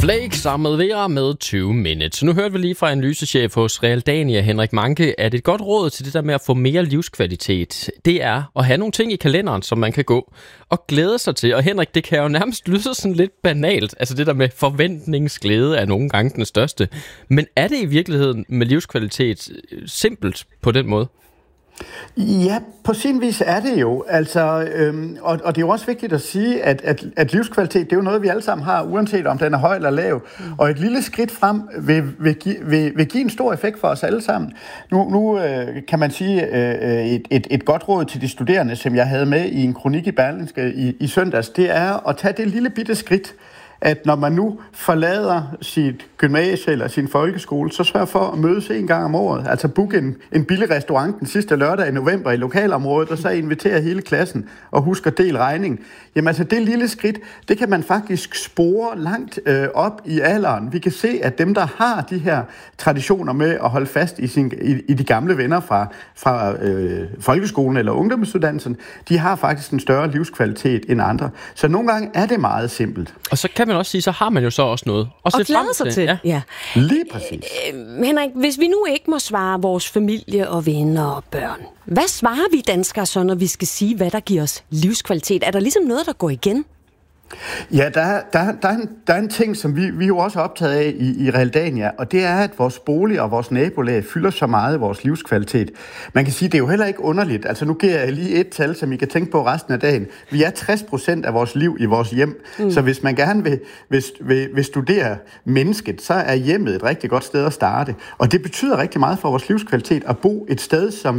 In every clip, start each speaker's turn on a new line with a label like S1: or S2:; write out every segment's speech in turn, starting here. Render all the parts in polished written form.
S1: Flake sammen med Vera med 20 Minutes. Nu hørte vi lige fra analysechef hos Realdania, Henrik Manke, at et godt råd til det der med at få mere livskvalitet, det er at have nogle ting i kalenderen, som man kan gå og glæde sig til. Og Henrik, det kan jo nærmest lyde sådan lidt banalt. Altså det der med forventningsglæde er nogle gange den største. Men er det i virkeligheden med livskvalitet simpelt på den måde?
S2: Ja, på sin vis er det jo. Altså, og det er jo også vigtigt at sige, at livskvalitet, det er jo noget, vi alle sammen har, uanset om den er høj eller lav. Og et lille skridt frem vil give en stor effekt for os alle sammen. Nu kan man sige, et godt råd til de studerende, som jeg havde med i en kronik i Berlingske i søndags, det er at tage det lille bitte skridt, at når man nu forlader sit gymnasie eller sin folkeskole, så sørg for at mødes en gang om året. Altså booke en billig restaurant den sidste lørdag i november i lokalområdet, og så invitere hele klassen og husk at dele regning. Jamen altså det lille skridt, det kan man faktisk spore langt op i alderen. Vi kan se, at dem, der har de her traditioner med at holde fast i de gamle venner fra folkeskolen eller ungdomsuddannelsen, de har faktisk en større livskvalitet end andre. Så nogle gange er det meget simpelt.
S1: Og så kan man også sige, så har man jo så også noget
S3: og glæde sig til.
S2: Ja. Lige præcis.
S3: Henrik, hvis vi nu ikke må svare vores familie og venner og børn, hvad svarer vi danskere så, når vi skal sige, hvad der giver os livskvalitet? Er der ligesom noget, der går igen?
S2: Ja, der er en ting, som vi jo også er optaget af i Realdania, og det er, at vores bolig og vores nabolag fylder så meget af vores livskvalitet. Man kan sige, det er jo heller ikke underligt. Altså nu giver jeg lige et tal, som I kan tænke på resten af dagen. Vi er 60% af vores liv i vores hjem, så hvis man gerne vil studere mennesket, så er hjemmet et rigtig godt sted at starte. Og det betyder rigtig meget for vores livskvalitet at bo et sted, som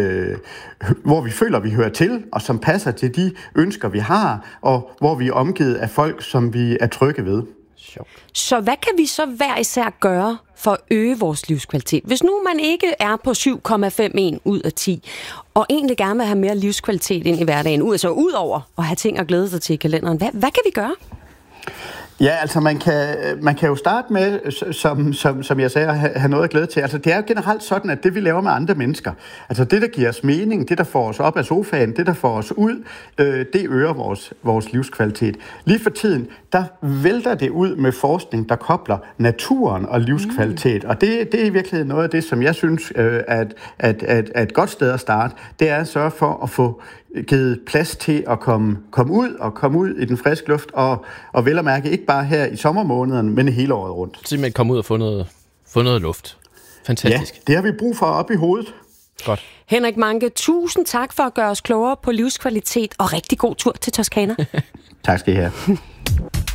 S2: hvor vi føler, vi hører til, og som passer til de ønsker, vi har, og hvor vi er omgivet af folk, som vi er trygge ved.
S3: Så hvad kan vi så hver især gøre for at øge vores livskvalitet? Hvis nu man ikke er på 7,51 ud af 10, og egentlig gerne vil have mere livskvalitet ind i hverdagen, ud over at have ting at glæde sig til i kalenderen, hvad kan vi gøre?
S2: Ja, altså man kan jo starte med, som jeg sagde, at have noget at glæde til. Altså det er jo generelt sådan, at det vi laver med andre mennesker, altså det der giver os mening, det der får os op af sofaen, det der får os ud, det øger vores livskvalitet. Lige for tiden, der vælter det ud med forskning, der kobler naturen og livskvalitet. Og det er i virkeligheden noget af det, som jeg synes er et godt sted at starte. Det er at sørge for at få givet plads til at komme ud i den friske luft, og vel at mærke ikke bare her i sommermånederne, men hele året rundt.
S1: Simpelthen komme ud og få noget luft. Fantastisk.
S2: Ja, det har vi brug for op i hovedet.
S1: Godt.
S3: Henrik Manke, tusind tak for at gøre os klogere på livskvalitet, og rigtig god tur til Toscana.
S2: Tak skal I have.